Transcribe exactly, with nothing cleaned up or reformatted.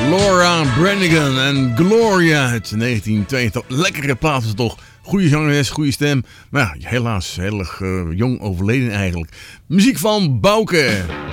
Laura Branigan en Gloria uit negentien tweeëntachtig. Lekkere plaat is toch. Goede zangeres, goede stem. Maar ja, helaas heel erg uh, jong overleden eigenlijk. Muziek van Bouke.